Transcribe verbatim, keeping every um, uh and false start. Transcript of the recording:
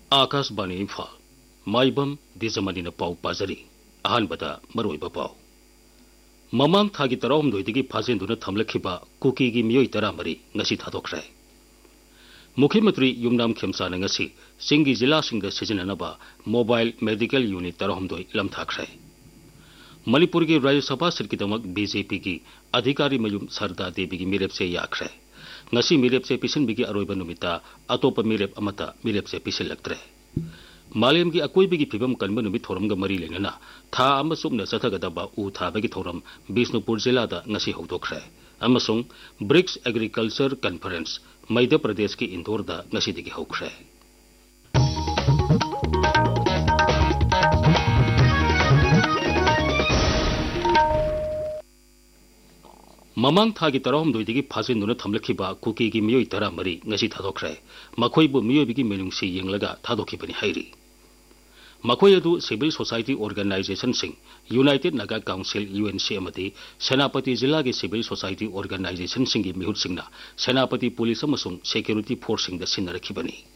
आकाशवाणी इम्फाल माइबम दिजमनीना पाउ पाजरी अहानबदा मरोइबा पाउ ममांग थागी तराहुमदोइदगी फाजेंदुना थमलखिबा कुकीगी मियोइ तरामरी ngasi थादोखरे मुख्यमंत्री Yumnam खेमसाना ngasi सिंगी जिलासिंगदा सिजननबा mobile medical unit तराहुमदोइ लमथाखरे Manipur की राज्यसभा सीटकीदमक बीजेपी की अधिकारी मयुम सरदा देवी की मिरेप से याखरे ngasi मिरेप से पिसनबिगी अरोइबा नुमिता अतोप मिरेप अमता मिरेप से पिसलक्त्रे मालेम की अकोइबगी फिबम कनबा नुमित थोरमगा मरी लेंगना था अमसुमना चथगदबा उ थाबगी theorem Bishnupur जिलादा ngasi हौदोखरे अमसुंग BRICS agriculture conference Madhya Pradesh की इंदौरदा ngasi दिगी हौखरे ममांग थागी तराहुमदोइदगी फाजेंदुना थमलखिबा कुकीगी मियोइ तरामरी ngasi थादोखरे मखोइबु मियोइबगी मेनुंगसी येंगलगा थादोखिबनि हाइरि मखोइ अदु civil society organisation Singh United Naga council UNC अमदी सेनापति जिला के सिविल सोसाइटी ऑर्गेनाइजेशन सिंह की मिहुत सिंगना सेनापति पुलिस अमसुंग सिक्योरिटी फोर्स सिंह दा सिन्नरखिबनि